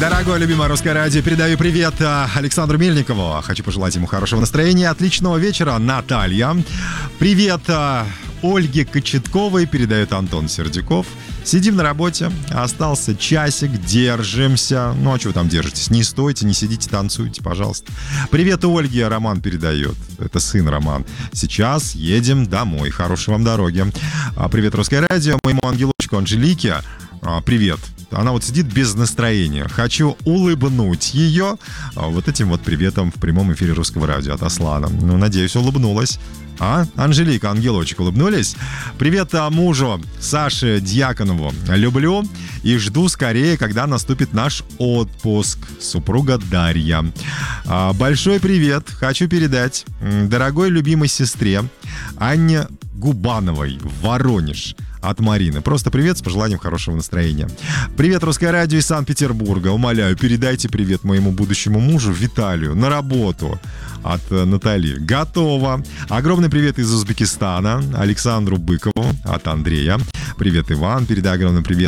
Дорогое любимое русское радио, передаю привет Александру Мельникову. Хочу пожелать ему хорошего настроения, отличного вечера, Наталья. Привет Ольге Кочетковой передает Антон Сердюков. Сидим на работе, остался часик, держимся. Ну а что вы там держитесь? Не стойте, не сидите, танцуйте, пожалуйста. Привет Ольге, Роман передает. Это сын Роман. Сейчас едем домой. Хорошей вам дороги. Привет русское радио, моему ангелочку Анжелике. Привет. Она вот сидит без настроения. Хочу улыбнуть ее вот этим вот приветом в прямом эфире русского радио от Аслана. Ну, надеюсь, улыбнулась. Анжелика, ангелочек, улыбнулись? Привет мужу Саше Дьяконову. Люблю и жду скорее, когда наступит наш отпуск. Супруга Дарья. Большой привет хочу передать дорогой любимой сестре Анне Губановой в Воронеж. От Марины. Просто привет с пожеланием хорошего настроения. Привет, русское радио из Санкт-Петербурга. Умоляю, передайте привет моему будущему мужу Виталию на работу. От Натальи. Готово. Огромный привет из Узбекистана Александру Быкову от Андрея. Привет, Иван. Передай огромный привет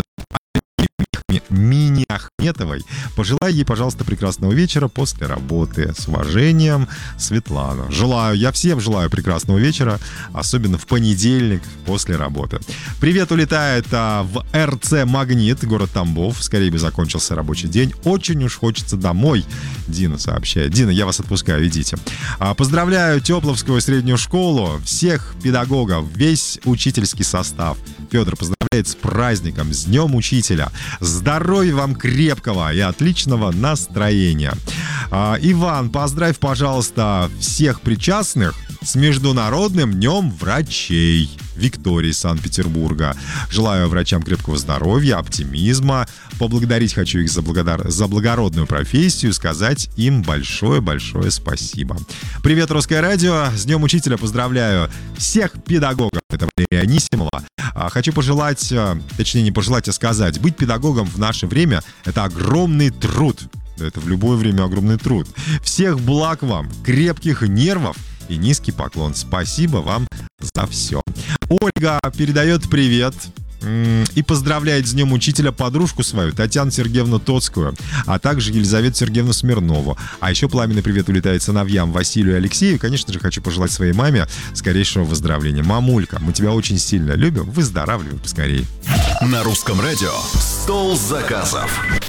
Мине Ахметовой. Пожелай ей, пожалуйста, прекрасного вечера после работы. С уважением, Светлана. Я всем желаю прекрасного вечера, особенно в понедельник после работы. Привет улетает в РЦ «Магнит», город Тамбов. Скорее бы закончился рабочий день. Очень уж хочется домой, Дина сообщает. Дина, я вас отпускаю, идите. Поздравляю Тепловскую среднюю школу, всех педагогов, весь учительский состав. Федор поздравляет с праздником, с Днем Учителя. Здоровья вам крепкого и отличного настроения. Иван, поздравь, пожалуйста, всех причастных с Международным днем врачей. Виктория из Санкт-Петербурга. Желаю врачам крепкого здоровья, оптимизма. Поблагодарить хочу их за благородную профессию, сказать им большое-большое спасибо. Привет, русское радио. С Днем Учителя поздравляю всех педагогов. Это Валерия Анисимова. Хочу пожелать, точнее не пожелать, а сказать, быть педагогом в наше время – это огромный труд. Это в любое время огромный труд. Всех благ вам, крепких нервов и низкий поклон. Спасибо вам за все. Ольга передает привет и поздравляет с Днем Учителя подружку свою, Татьяну Сергеевну Тоцкую, а также Елизавету Сергеевну Смирнову. А еще пламенный привет улетает сыновьям Василию и Алексею. И, конечно же, хочу пожелать своей маме скорейшего выздоровления. Мамулька, мы тебя очень сильно любим. Выздоравливай поскорее. На русском радио «Стол заказов».